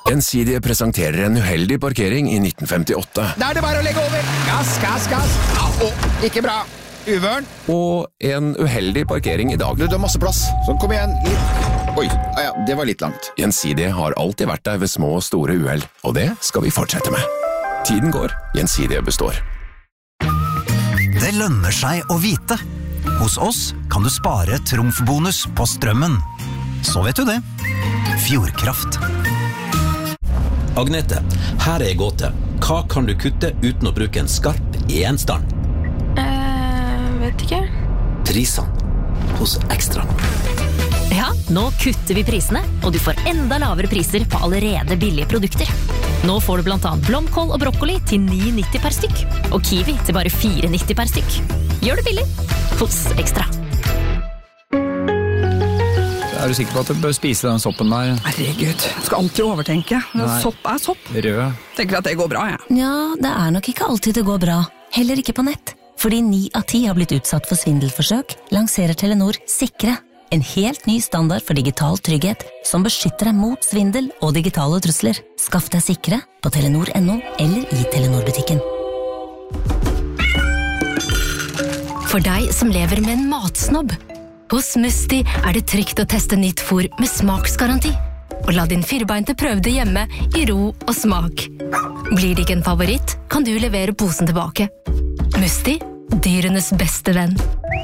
Gjensidige presenterer en uheldig parkering i 1958. Da er det bare å legge over. Gass, gass, gass. Ikke bra. Uvøren. Og en uheldig parkering i dag. Du har masse plass, så kom igjen. Oi, ja, det var litt langt. Gjensidige har alltid vært der ved små og store uheld, og det skal vi fortsette med. Tiden går, Gjensidige består. Det lønner seg å vite. Hos oss kan du spare trumfbonus på strømmen. Så vet du det. Fjordkraft. Agnete, her er gåte. Hva kan du kutte uten å bruke en skarp gjenstand? Vet ikke. Prisene hos Ekstra. Ja, nå kutter vi prisene, og du får enda lavere priser på allerede billige produkter. Nå får du blant annet blomkål og brokkoli til 9,90 per stykk, og kiwi til bare 4,90 per stykk. Gjør det billig hos Ekstra. Er du sikker på at du bør spise den soppen der? Herregud, jeg skal alltid overtenke. Sopp er sopp. Rød. Tenker at det går bra, jeg. Ja, det er nok ikke alltid det går bra. Heller ikke på nett. Fordi 9 av 10 har blitt utsatt for svindelforsøk, lanserer Telenor Sikre. En helt ny standard for digital trygghet som beskytter deg mot svindel og digitale trusler. Skaff deg Sikre på Telenor.no eller i Telenor-butikken. For deg som lever med en matsnobb. Hos Musti er det trygt å teste nytt fôr med smaksgaranti. Og la din firbeinte prøve det hjemme i ro og smak. Blir det ikke en favoritt, kan du levere posen tilbake. Musti, dyrenes beste venn.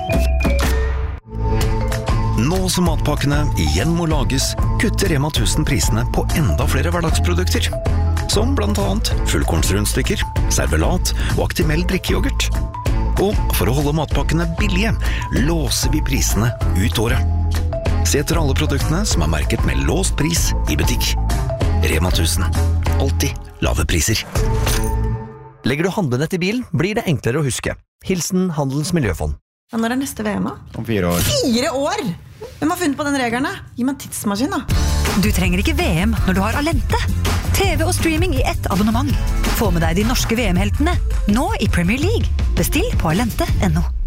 Nå som matpakkene igjen må lages, kutter Rema 1000 prisene på enda flere hverdagsprodukter. Som blant annet fullkornsrundstykker, servelat og Actimel drikkejoghurt. Og for å holde matpakkene billige, låser vi prisene ut året. Se etter alle produktene som er merket med låst pris i butikk. Rema 1000. Alltid lave priser. Legger du handlenett i bilen, blir det enklere å huske. Hilsen Handelens Miljøfond. Ja, når er neste VM da? Om 4 år. 4 år? Hvem har funnet på den regelen da? Gi meg en tidsmaskin da. Du trenger ikke VM når du har Alente. TV og streaming i ett abonnement. Få med deg de norske VM-heltene, nå i Premier League. Bestill på alente.no.